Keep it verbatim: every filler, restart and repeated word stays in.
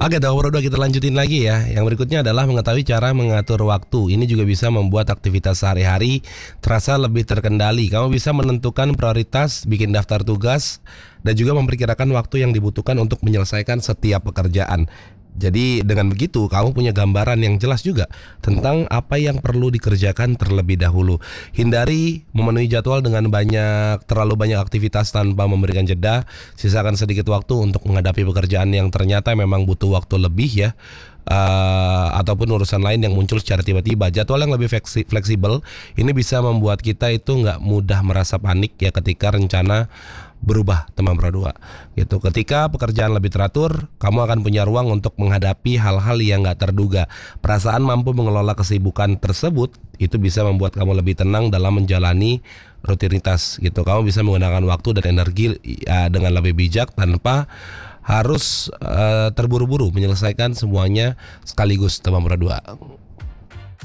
Oke, tahap kedua kita lanjutin lagi ya. Yang berikutnya adalah mengetahui cara mengatur waktu. Ini juga bisa membuat aktivitas sehari-hari terasa lebih terkendali. Kamu bisa menentukan prioritas, bikin daftar tugas, dan juga memperkirakan waktu yang dibutuhkan untuk menyelesaikan setiap pekerjaan. Jadi dengan begitu kamu punya gambaran yang jelas juga tentang apa yang perlu dikerjakan terlebih dahulu. Hindari memenuhi jadwal dengan banyak terlalu banyak aktivitas tanpa memberikan jeda. Sisakan sedikit waktu untuk menghadapi pekerjaan yang ternyata memang butuh waktu lebih ya. Uh, ataupun urusan lain yang muncul secara tiba-tiba. Jadwal yang lebih fleksi- fleksibel ini bisa membuat kita itu nggak mudah merasa panik ya ketika rencana berubah, teman berdua gitu. Ketika pekerjaan lebih teratur, kamu akan punya ruang untuk menghadapi hal-hal yang nggak terduga. Perasaan mampu mengelola kesibukan tersebut itu bisa membuat kamu lebih tenang dalam menjalani rutinitas gitu. Kamu bisa menggunakan waktu dan energi ya, dengan lebih bijak tanpa harus uh, terburu-buru menyelesaikan semuanya sekaligus, teman berdua.